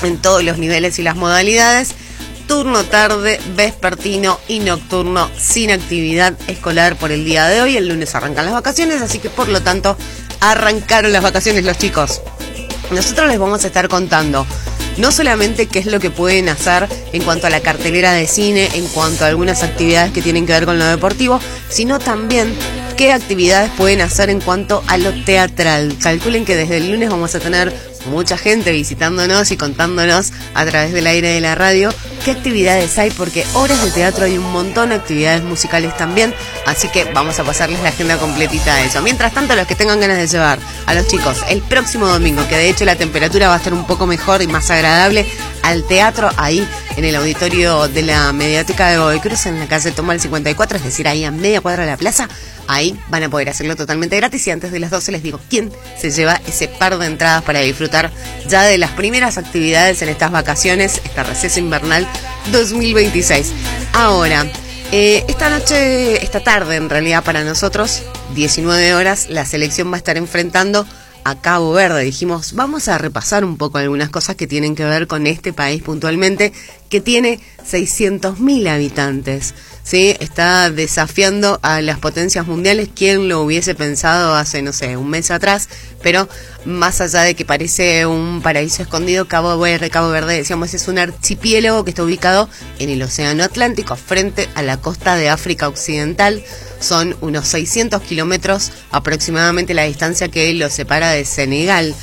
en todos los niveles y las modalidades. Turno tarde, vespertino y nocturno sin actividad escolar por el día de hoy. El lunes arrancan las vacaciones, así que por lo tanto arrancaron las vacaciones los chicos. Nosotros les vamos a estar contando no solamente qué es lo que pueden hacer en cuanto a la cartelera de cine, en cuanto a algunas actividades que tienen que ver con lo deportivo, sino también qué actividades pueden hacer en cuanto a lo teatral. Calculen que desde el lunes vamos a tener mucha gente visitándonos y contándonos a través del aire de la radio qué actividades hay, porque horas de teatro hay un montón, actividades musicales también, así que vamos a pasarles la agenda completita de eso. Mientras tanto, los que tengan ganas de llevar a los chicos el próximo domingo, que de hecho la temperatura va a estar un poco mejor y más agradable, al teatro ahí en el auditorio de la Mediateca de Godoy Cruz, en la calle Tomal 54, es decir, ahí a media cuadra de la plaza. Ahí van a poder hacerlo totalmente gratis, y antes de las 12 les digo quién se lleva ese par de entradas para disfrutar ya de las primeras actividades en estas vacaciones, este receso invernal 2026. Ahora, esta tarde en realidad para nosotros, 19 horas, la selección va a estar enfrentando a Cabo Verde. Dijimos, vamos a repasar un poco algunas cosas que tienen que ver con este país puntualmente, que tiene 600.000 habitantes. ¿Sí? Está desafiando a las potencias mundiales. ¿Quién lo hubiese pensado hace, no sé, un mes atrás? Pero más allá de que parece un paraíso escondido, Cabo Verde, decíamos, es un archipiélago que está ubicado en el Océano Atlántico, frente a la costa de África Occidental. Son unos 600 kilómetros aproximadamente la distancia que lo separa de Senegal.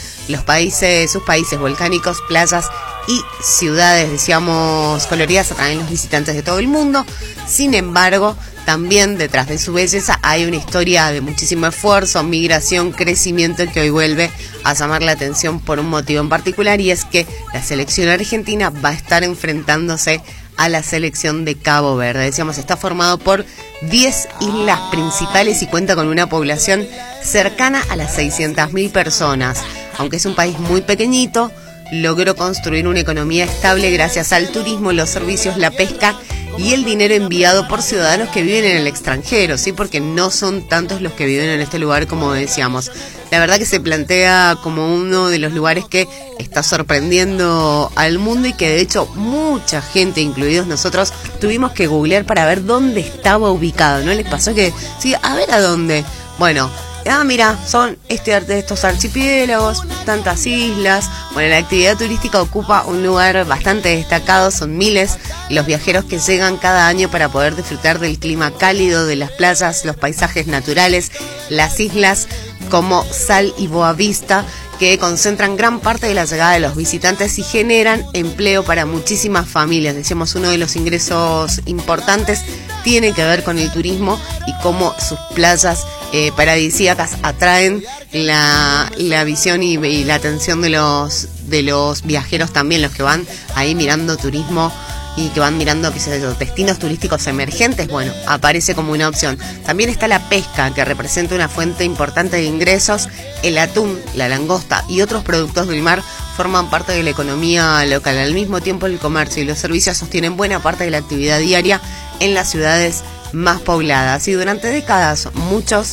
Sus países volcánicos, playas y ciudades, decíamos, coloridas atraen los visitantes de todo el mundo. Sin embargo, también detrás de su belleza hay una historia de muchísimo esfuerzo, migración, crecimiento, que hoy vuelve a llamar la atención por un motivo en particular, y es que la selección argentina va a estar enfrentándose a la selección de Cabo Verde. Decíamos, está formado por 10 islas principales y cuenta con una población cercana a las 600.000 personas. Aunque es un país muy pequeñito, logró construir una economía estable gracias al turismo, los servicios, la pesca y el dinero enviado por ciudadanos que viven en el extranjero, ¿sí? Porque no son tantos los que viven en este lugar, como decíamos. La verdad que se plantea como uno de los lugares que está sorprendiendo al mundo, y que de hecho mucha gente, incluidos nosotros, tuvimos que googlear para ver dónde estaba ubicado. ¿No les pasó que, sí, a ver a dónde? Bueno, mira, son estos archipiélagos, tantas islas. Bueno, la actividad turística ocupa un lugar bastante destacado. Son miles los viajeros que llegan cada año para poder disfrutar del clima cálido, de las playas, los paisajes naturales, las islas como Sal y Boavista, que concentran gran parte de la llegada de los visitantes y generan empleo para muchísimas familias. Decíamos, uno de los ingresos importantes tiene que ver con el turismo y cómo sus playas paradisíacas atraen la visión y la atención de los viajeros también, los que van ahí mirando turismo y que van mirando, qué sé yo, destinos turísticos emergentes. Bueno, aparece como una opción. También está la pesca, que representa una fuente importante de ingresos. El atún, la langosta y otros productos del mar forman parte de la economía local. Al mismo tiempo, el comercio y los servicios sostienen buena parte de la actividad diaria en las ciudades más pobladas. Y durante décadas muchos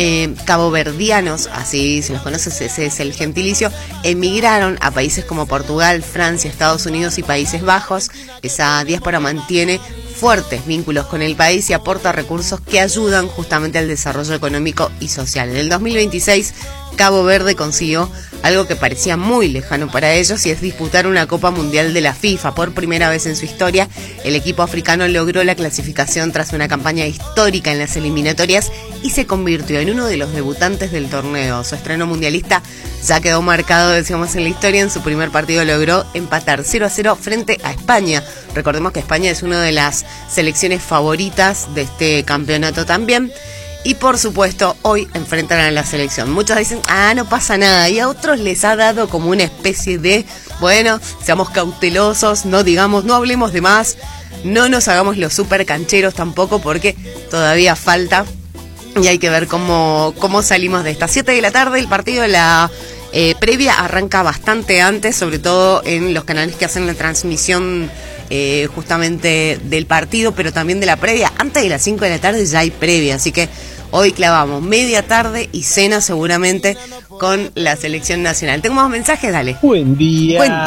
caboverdianos, así se los conoce, ese es el gentilicio, emigraron a países como Portugal, Francia, Estados Unidos y Países Bajos. Esa diáspora mantiene fuertes vínculos con el país y aporta recursos que ayudan justamente al desarrollo económico y social. En el 2026, Cabo Verde consiguió algo que parecía muy lejano para ellos, y es disputar una Copa Mundial de la FIFA. Por primera vez en su historia, el equipo africano logró la clasificación tras una campaña histórica en las eliminatorias y se convirtió en uno de los debutantes del torneo. Su estreno mundialista ya quedó marcado, decíamos, en la historia. En su primer partido logró empatar 0-0 frente a España. Recordemos que España es una de las selecciones favoritas de este campeonato también. Y por supuesto, hoy enfrentan a la selección. Muchos dicen, no pasa nada. Y a otros les ha dado como una especie de, bueno, seamos cautelosos, no hablemos de más. No nos hagamos los super cancheros tampoco, porque todavía falta. Y hay que ver cómo salimos de esta. 7 de la tarde, el partido de la previa arranca bastante antes, sobre todo en los canales que hacen la transmisión justamente del partido, pero también de la previa. Antes de las 5 de la tarde ya hay previa, así que hoy clavamos media tarde y cena seguramente con la selección nacional. ¿Tengo más mensajes? Dale. Buen día.